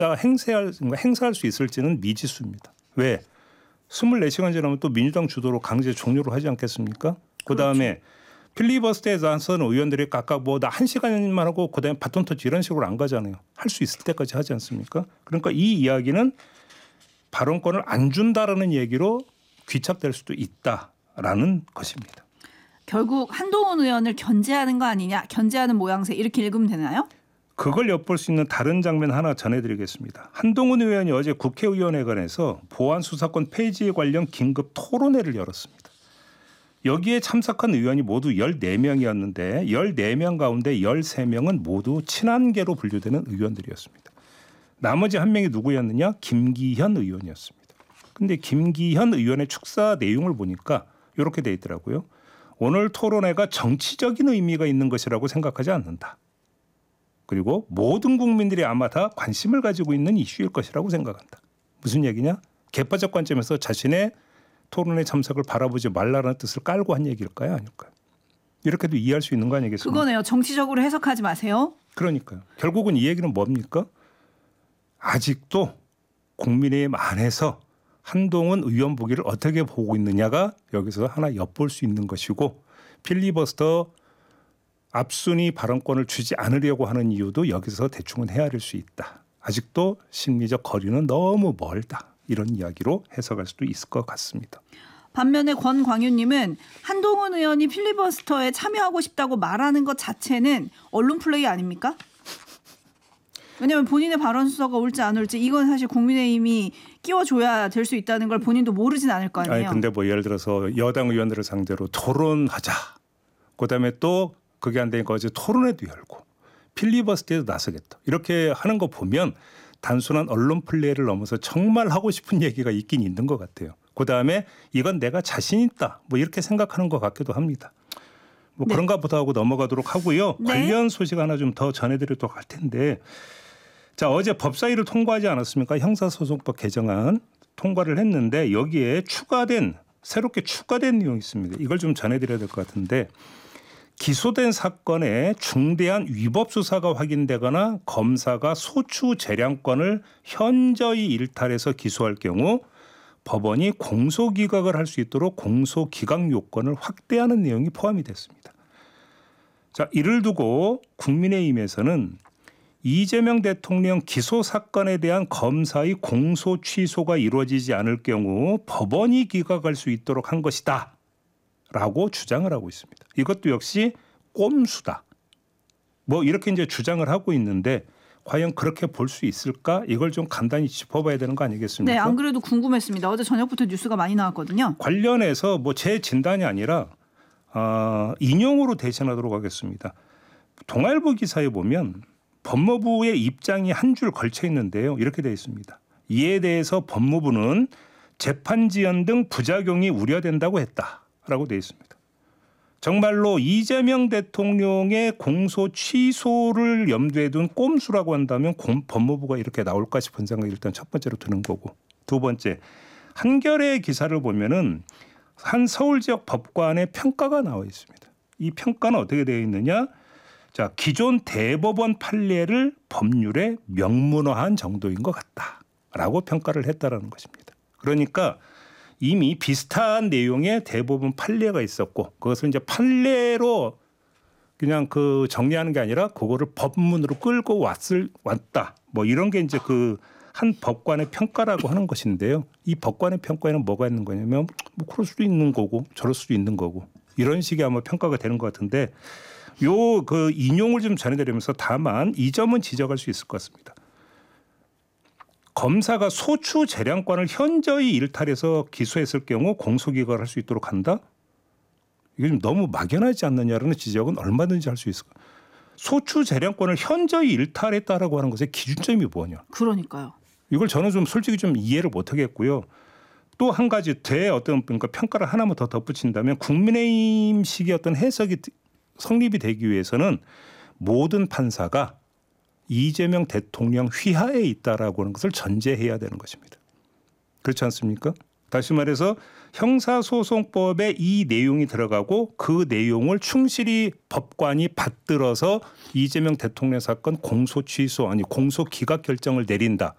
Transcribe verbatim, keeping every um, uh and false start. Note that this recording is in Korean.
행사할, 행사할 수 있을지는 미지수입니다. 왜? 이십사 시간 지나면 또 민주당 주도로 강제 종료를 하지 않겠습니까? 그다음에 그렇죠. 필리버스터에 나선 의원들이 각각 뭐 나 한 시간만 하고 그다음에 바톤 터치 이런 식으로 안 가잖아요. 할 수 있을 때까지 하지 않습니까? 그러니까 이 이야기는 발언권을 안 준다라는 얘기로 귀착될 수도 있다라는 것입니다. 결국 한동훈 의원을 견제하는 거 아니냐, 견제하는 모양새 이렇게 읽으면 되나요? 그걸 엿볼 수 있는 다른 장면 하나 전해드리겠습니다. 한동훈 의원이 어제 국회의원회관에서 보안수사권 폐지에 관련 긴급 토론회를 열었습니다. 여기에 참석한 의원이 모두 열네 명이었는데 열네 명 가운데 열세 명은 모두 친한계로 분류되는 의원들이었습니다. 나머지 한 명이 누구였느냐? 김기현 의원이었습니다. 그런데 김기현 의원의 축사 내용을 보니까 이렇게 돼 있더라고요. 오늘 토론회가 정치적인 의미가 있는 것이라고 생각하지 않는다. 그리고 모든 국민들이 아마 다 관심을 가지고 있는 이슈일 것이라고 생각한다. 무슨 얘기냐? 개파적 관점에서 자신의 토론회 참석을 바라보지 말라는 뜻을 깔고 한 얘기일까요? 아닐까요? 이렇게도 이해할 수 있는 거 아니겠습니까? 그거네요. 정치적으로 해석하지 마세요. 그러니까요. 결국은 이 얘기는 뭡니까? 아직도 국민의힘 안에서 한동훈 의원 보기를 어떻게 보고 있느냐가 여기서 하나 엿볼 수 있는 것이고 필리버스터 앞순위 발언권을 주지 않으려고 하는 이유도 여기서 대충은 헤아릴 수 있다. 아직도 심리적 거리는 너무 멀다. 이런 이야기로 해석할 수도 있을 것 같습니다. 반면에 권광윤님은 한동훈 의원이 필리버스터에 참여하고 싶다고 말하는 것 자체는 언론 플레이 아닙니까? 왜냐하면 본인의 발언 수사가 올지 안 올지 이건 사실 국민의힘이 끼워줘야 될 수 있다는 걸 본인도 모르진 않을 거 아니에요. 아니 근데 뭐 예를 들어서 여당 의원들을 상대로 토론하자. 그다음에 또 그게 안 되니까 어제 토론회도 열고 필리버스터에도 나서겠다. 이렇게 하는 거 보면 단순한 언론 플레이를 넘어서 정말 하고 싶은 얘기가 있긴 있는 것 같아요. 그다음에 이건 내가 자신 있다. 뭐 이렇게 생각하는 것 같기도 합니다. 뭐 네. 그런가 보다 하고 넘어가도록 하고요. 네. 관련 소식 하나 좀 더 전해드리도록 할 텐데 자 어제 법사위를 통과하지 않았습니까? 형사소송법 개정안 통과를 했는데 여기에 추가된 새롭게 추가된 내용이 있습니다. 이걸 좀 전해드려야 될 것 같은데 기소된 사건에 중대한 위법 수사가 확인되거나 검사가 소추 재량권을 현저히 일탈해서 기소할 경우 법원이 공소기각을 할 수 있도록 공소기각 요건을 확대하는 내용이 포함이 됐습니다. 자, 이를 두고 국민의힘에서는 이재명 대통령 기소 사건에 대한 검사의 공소 취소가 이루어지지 않을 경우 법원이 기각할 수 있도록 한 것이다. 라고 주장을 하고 있습니다. 이것도 역시 꼼수다. 뭐 이렇게 이제 주장을 하고 있는데 과연 그렇게 볼 수 있을까? 이걸 좀 간단히 짚어봐야 되는 거 아니겠습니까? 네, 안 그래도 궁금했습니다. 어제 저녁부터 뉴스가 많이 나왔거든요. 관련해서 뭐 제 진단이 아니라 어, 인용으로 대신하도록 하겠습니다. 동아일보 기사에 보면 법무부의 입장이 한 줄 걸쳐 있는데요. 이렇게 되어 있습니다. 이에 대해서 법무부는 재판 지연 등 부작용이 우려된다고 했다. 라고 되어 있습니다. 정말로 이재명 대통령의 공소 취소를 염두에 둔 꼼수라고 한다면 공, 법무부가 이렇게 나올까 싶은 생각이 일단 첫 번째로 드는 거고 두 번째 한겨레 기사를 보면은 한 서울 지역 법관의 평가가 나와 있습니다. 이 평가는 어떻게 되어 있느냐? 자, 기존 대법원 판례를 법률에 명문화한 정도인 것 같다라고 평가를 했다라는 것입니다. 그러니까 이미 비슷한 내용의 대법원 판례가 있었고 그것을 이제 판례로 그냥 그 정리하는 게 아니라 그거를 법문으로 끌고 왔을 왔다. 뭐 이런 게 이제 그 한 법관의 평가라고 하는 것인데요. 이 법관의 평가에는 뭐가 있는 거냐면 뭐 그럴 수도 있는 거고 저럴 수도 있는 거고 이런 식의 아마 평가가 되는 것 같은데 요 그 인용을 좀 전해드리면서 다만 이 점은 지적할 수 있을 것 같습니다. 검사가 소추 재량권을 현저히 일탈해서 기소했을 경우 공소기각을 할 수 있도록 한다? 이게 좀 너무 막연하지 않느냐라는 지적은 얼마든지 할 수 있을 거예요. 소추 재량권을 현저히 일탈했다라고 하는 것의 기준점이 뭐냐? 그러니까요. 이걸 저는 좀 솔직히 좀 이해를 못하겠고요. 또 한 가지 대 어떤 그러니까 평가를 하나만 더 덧붙인다면 국민의힘식의 어떤 해석이 성립이 되기 위해서는 모든 판사가 이재명 대통령 휘하에 있다라고 하는 것을 전제해야 되는 것입니다. 그렇지 않습니까? 다시 말해서 형사소송법에 이 내용이 들어가고 그 내용을 충실히 법관이 받들어서 이재명 대통령 사건 공소 취소 아니 공소 기각 결정을 내린다.